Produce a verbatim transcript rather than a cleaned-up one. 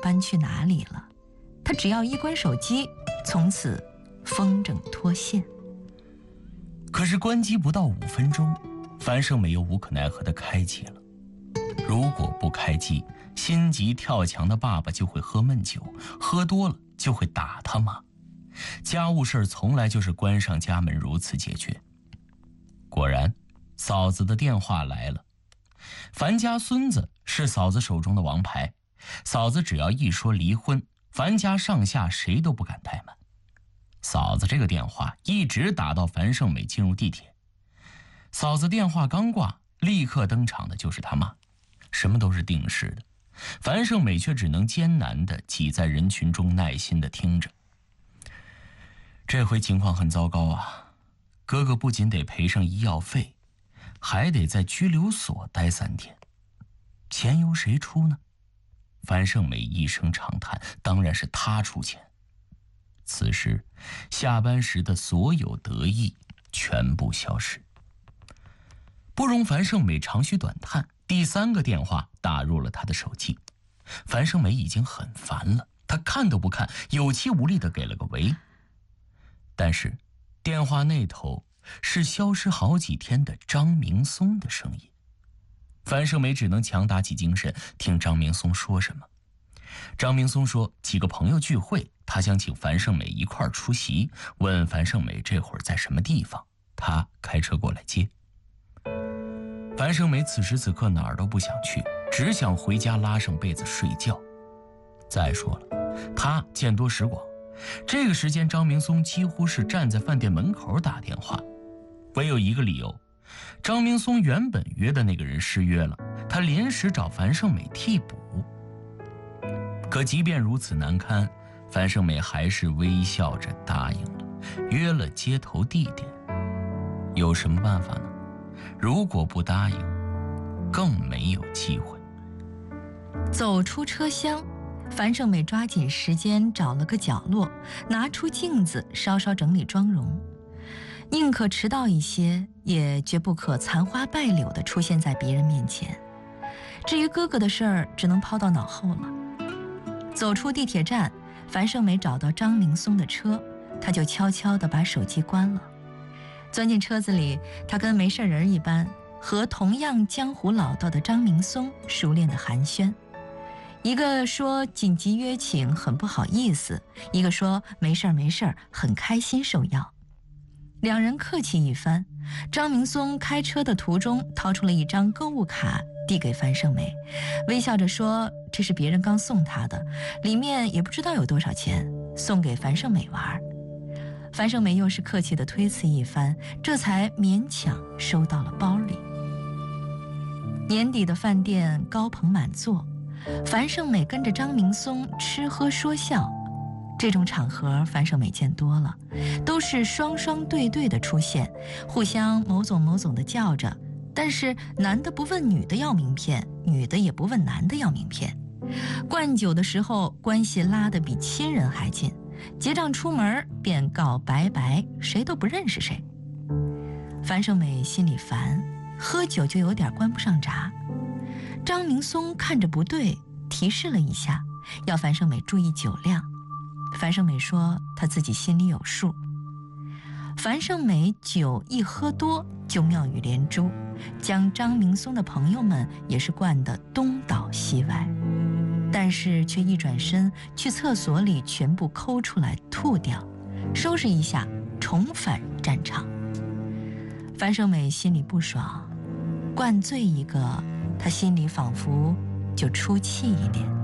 搬去哪里了。他只要一关手机，从此风筝脱线。 可是关机不到五分钟，樊胜美又无可奈何地开机了。如果不开机，心急跳墙的爸爸就会喝闷酒，喝多了就会打他妈。家务事从来就是关上家门如此解决。果然，嫂子的电话来了。樊家孙子是嫂子手中的王牌，嫂子只要一说离婚，樊家上下谁都不敢怠慢。嫂子这个电话一直打到樊胜美进入地铁。嫂子电话刚挂，立刻登场的就是他妈。什么都是定时的，樊胜美却只能艰难地挤在人群中，耐心地听着。这回情况很糟糕啊，哥哥不仅得赔上医药费，还得在拘留所待三天。钱由谁出呢？樊胜美一声长叹，当然是他出钱。此时下班时的所有得意全部消失。不容樊胜美长吁短叹，第三个电话打入了他的手机。樊胜美已经很烦了，她看都不看，有气无力地给了个喂。但是电话那头是消失好几天的张明松的声音。樊胜美只能强打起精神，听张明松说什么。张明松说几个朋友聚会，他想请樊胜美一块儿出席，问樊胜美这会儿在什么地方，他开车过来接。樊胜美此时此刻哪儿都不想去，只想回家拉上被子睡觉。再说了，他见多识广，这个时间张明松几乎是站在饭店门口打电话。唯有一个理由，张明松原本约的那个人失约了，他临时找樊胜美替补。可即便如此难堪，樊胜美还是微笑着答应了，约了接头地点。有什么办法呢？如果不答应，更没有机会。 走出车厢，樊胜美抓紧时间找了个角落，拿出镜子稍稍整理妆容，宁可迟到一些，也绝不可残花败柳地出现在别人面前。至于哥哥的事儿，只能抛到脑后了。走出地铁站，樊胜美找到张明松的车，她就悄悄地把手机关了。钻进车子里，她跟没事人一般，和同样江湖老道的张明松熟练地寒暄。一个说紧急约请，很不好意思；一个说没事儿没事儿，很开心受邀。两人客气一番，张明松开车的途中掏出了一张购物卡递给樊胜美，微笑着说这是别人刚送他的，里面也不知道有多少钱，送给樊胜美玩。樊胜美又是客气的推辞一番，这才勉强收到了包里。年底的饭店高朋满座，樊胜美跟着张明松吃喝说笑。这种场合樊胜美见多了，都是双双对对的出现，互相某总某总的叫着，但是男的不问女的要名片，女的也不问男的要名片。灌酒的时候关系拉得比亲人还近，结账出门便告拜拜，谁都不认识谁。樊胜美心里烦，喝酒就有点关不上闸。张明松看着不对，提示了一下，要樊胜美注意酒量。樊胜美说她自己心里有数。樊胜美酒一喝多就妙语连珠，将张明松的朋友们也是灌得东倒西歪，但是却一转身去厕所里全部抠出来吐掉，收拾一下重返战场。樊胜美心里不爽，灌醉一个，她心里仿佛就出气一点。